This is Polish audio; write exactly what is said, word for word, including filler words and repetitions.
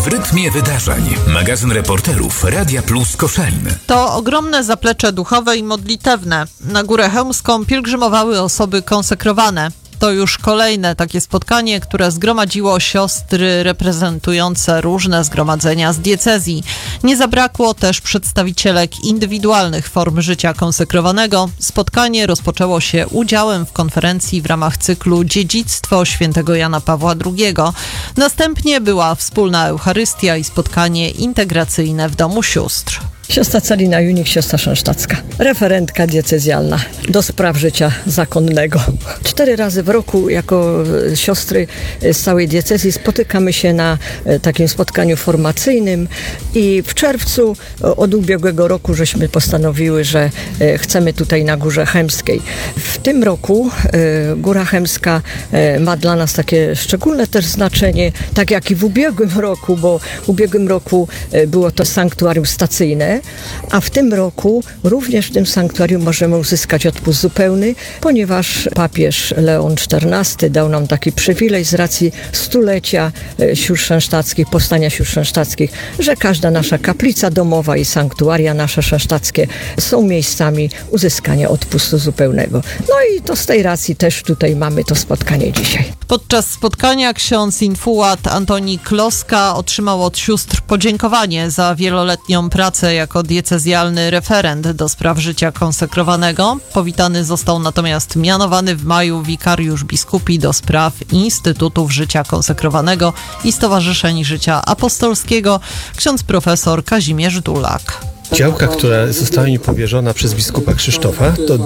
W rytmie wydarzeń. Magazyn reporterów Radia Plus Koszalin. To ogromne zaplecze duchowe i modlitewne. Na Górę Chełmską pielgrzymowały osoby konsekrowane. To już kolejne takie spotkanie, które zgromadziło siostry reprezentujące różne zgromadzenia z diecezji. Nie zabrakło też przedstawicielek indywidualnych form życia konsekrowanego. Spotkanie rozpoczęło się udziałem w konferencji w ramach cyklu Dziedzictwo świętego Jana Pawła drugiego. Następnie była wspólna Eucharystia i spotkanie integracyjne w Domu Sióstr. Siostra Celina Junik, siostra szansztacka, referentka diecezjalna do spraw życia zakonnego. Cztery razy w roku jako siostry z całej diecezji spotykamy się na takim spotkaniu formacyjnym i w czerwcu od ubiegłego roku żeśmy postanowiły, że chcemy tutaj na Górze Chełmskiej. W tym roku Góra Chełmska ma dla nas takie szczególne też znaczenie, tak jak i w ubiegłym roku, bo w ubiegłym roku było to sanktuarium stacyjne, a w tym roku również w tym sanktuarium możemy uzyskać odpust zupełny, ponieważ papież Leon czternasty dał nam taki przywilej z racji stulecia sióstr szansztackich, powstania sióstr szansztackich, że każda nasza kaplica domowa i sanktuaria nasze szansztackie są miejscami uzyskania odpustu zupełnego. No i to z tej racji też tutaj mamy to spotkanie dzisiaj. Podczas spotkania ksiądz infułat Antoni Kloska otrzymał od sióstr podziękowanie za wieloletnią pracę jako diecezjalny referent do spraw życia konsekrowanego. Powitany został natomiast mianowany w maju wikariusz biskupi do spraw Instytutów Życia Konsekrowanego i Stowarzyszeń Życia Apostolskiego, ksiądz profesor Kazimierz Dulak. Działka, która została mi powierzona przez biskupa Krzysztofa, to